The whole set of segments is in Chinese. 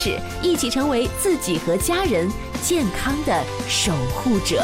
一起成为自己和家人健康的守护者。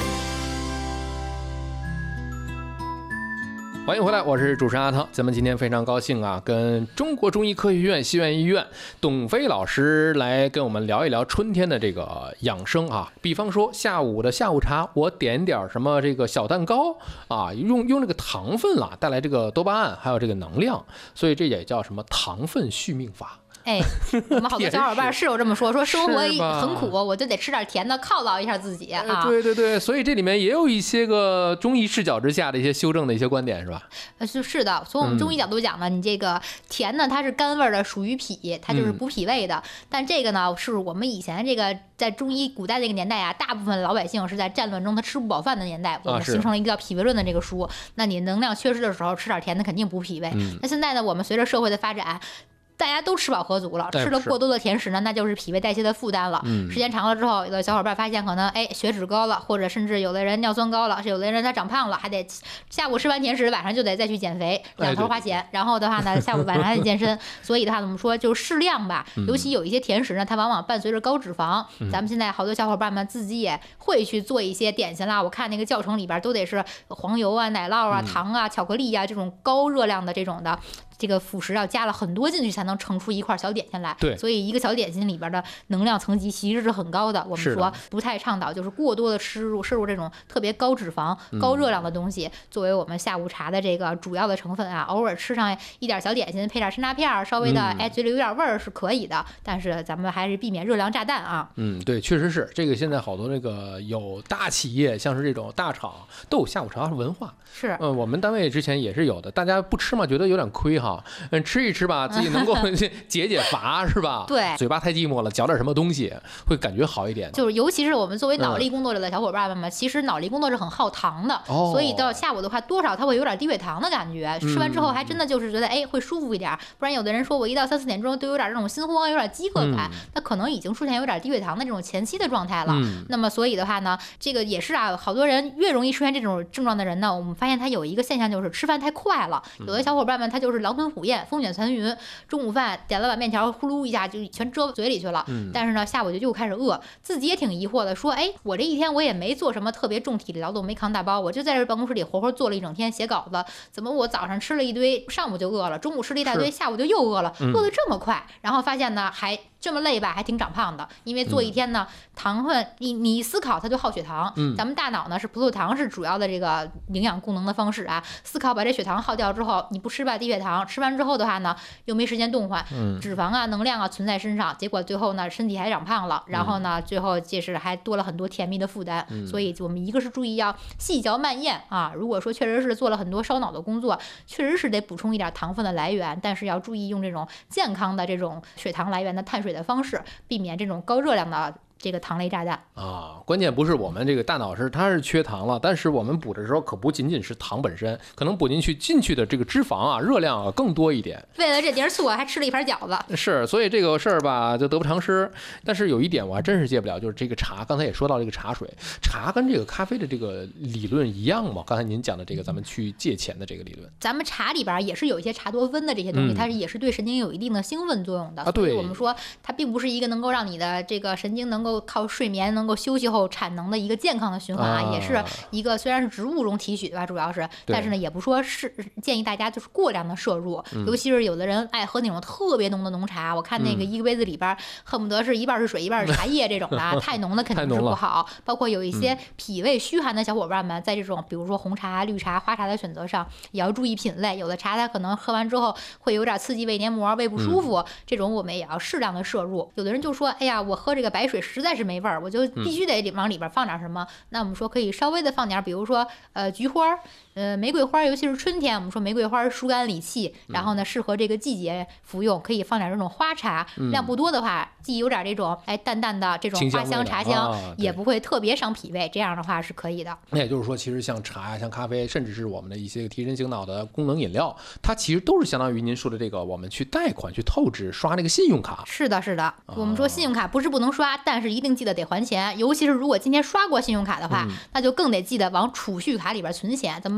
欢迎回来，我是主持人阿汤。咱们今天非常高兴啊，跟中国中医科学院西苑医院董飞老师来跟我们聊一聊春天的这个养生啊。比方说下午的下午茶，我点点什么这个小蛋糕啊，用这个糖分啦，带来这个多巴胺，还有这个能量，所以这也叫什么糖分续命法。 哎，我们好多小伙伴是有这么说生活很苦，我就得吃点甜的犒劳一下自己啊。 对对对，所以这里面也有一些个中医视角之下的一些修正的一些观点，是吧？ 是的，从我们中医角度讲呢，你这个甜呢，它是甘味的，属于脾，它就是补脾胃的。但这个呢，是我们以前这个在中医古代这个年代啊，大部分老百姓是在战乱中他吃不饱饭的年代，我们形成了一个叫《脾胃论》的这个书。那你能量缺失的时候，吃点甜的肯定补脾胃。那现在呢，我们随着社会的发展，大家都吃饱喝足了，吃了过多的甜食呢，那就是脾胃代谢的负担了。时间长了之后，有的小伙伴发现可能血脂高了，或者甚至有的人尿酸高了，有的人他长胖了，还得下午吃完甜食，晚上就得再去减肥，两头花钱。然后的话呢，下午晚上还得健身。所以的话，我们说就适量吧。尤其有一些甜食呢，它往往伴随着高脂肪。咱们现在好多小伙伴们自己也会去做一些点心啦。我看那个教程里边都得是黄油啊、奶酪啊、糖啊、巧克力啊这种高热量的这种的。这个辅食要加了很多进去才能盛出一块小点心来， 对， 所以一个小点心里边的能量层级其实是很高的。我们说不太倡导就是过多的摄入这种特别高脂肪、高热量的东西作为我们下午茶的这个主要的成分啊。偶尔吃上一点小点心，配点山楂片，稍微的嘴里有点味儿是可以的，但是咱们还是避免热量炸弹啊。 对，确实是这个。现在好多那个有大企业，像是这种大厂都有下午茶文化。 是， 我们单位之前也是有的，大家不吃嘛，觉得有点亏哈，吃一吃吧，自己能够解乏是吧？ 对， 嘴巴太寂寞了，嚼点什么东西会感觉好一点。 就是尤其是我们作为脑力工作者的小伙伴们嘛，其实脑力工作是很耗糖的，所以到下午的话，多少它会有点低血糖的感觉。吃完之后还真的就是觉得会舒服一点，不然有的人说我一到3、4点钟都有点这种心慌，有点饥渴感，那可能已经出现有点低血糖的这种前期的状态了。那么所以的话呢，这个也是啊，好多人越容易出现这种症状的人呢，我们发现他有一个现象就是吃饭太快了。有的小伙伴们他就是狼吞虎咽、风卷残云，中午饭点了碗面条，呼噜一下就全遮嘴里去了。但是呢，下午就又开始饿，自己也挺疑惑的，说我这一天我也没做什么特别重体力劳动，没扛大包，我就在这办公室里活做了一整天写稿子，怎么我早上吃了一堆，上午就饿了，中午吃了一大堆，下午就又饿了，饿得这么快，然后发现呢还这么累吧，还挺长胖的。因为做一天呢，糖分你一思考它就耗血糖，咱们大脑呢是葡萄糖是主要的这个营养功能的方式啊。思考把这血糖耗掉之后，你不吃吧低血糖，吃完之后的话呢又没时间动换，脂肪啊能量啊存在身上，结果最后呢身体还长胖了，然后呢最后就是还多了很多甜蜜的负担。所以我们一个是注意要细嚼慢咽啊，如果说确实是做了很多烧脑的工作，确实是得补充一点糖分的来源，但是要注意用这种健康的这种血糖来源的碳水的方式，避免这种高热量的这个糖类炸弹啊。关键不是我们这个大脑它是缺糖了，但是我们补的时候可不仅仅是糖本身，可能补进去的这个脂肪啊、热量啊更多一点。 为了这碟醋还吃了一盘饺子。 是，所以这个事儿吧就得不偿失。但是有一点我还真是戒不了，就是这个茶。刚才也说到这个茶水，茶跟这个咖啡的这个理论一样吗？刚才您讲的这个咱们去戒前的这个理论， 咱们茶里边也是有一些茶多酚的这些东西，它也是对神经有一定的兴奋作用的。 对， 所以我们说它并不是一个能够让你的这个神经能够靠睡眠能够休息后产能的一个健康的循环啊，也是一个虽然是植物中提取的吧，主要是，但是呢也不说是建议大家就是过量的摄入，尤其是有的人爱喝那种特别浓的浓茶，我看那个一个杯子里边恨不得是一半是水一半是茶叶这种的太浓的肯定是不好。包括有一些脾胃虚寒的小伙伴们，在这种比如说红茶、绿茶、花茶的选择上也要注意品类，有的茶它可能喝完之后会有点刺激胃黏膜，胃不舒服，这种我们也要适量的摄入。有的人就说哎呀我喝这个白水实在是没味儿，我就必须得往里边放点什么，那我们说可以稍微的放点，比如说菊花、玫瑰花，尤其是春天，我们说玫瑰花疏肝理气，然后呢适合这个季节服用，可以放点这种花茶，量不多的话，既有点这种淡淡的这种花香茶香，也不会特别伤脾胃，这样的话是可以的。 那也就是说，其实像茶呀、像咖啡，甚至是我们的一些提神醒脑的功能饮料，它其实都是相当于您说的这个，我们去贷款、去透支、刷那个信用卡。 是的，是的。我们说信用卡不是不能刷，但是一定记得得还钱。尤其是如果今天刷过信用卡的话，那就更得记得往储蓄卡里边存钱。咱们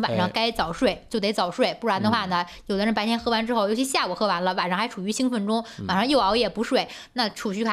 晚上该早睡就得早睡，不然的话呢，有的人白天喝完之后，尤其下午喝完了，晚上还处于兴奋中，晚上又熬夜不睡，那储蓄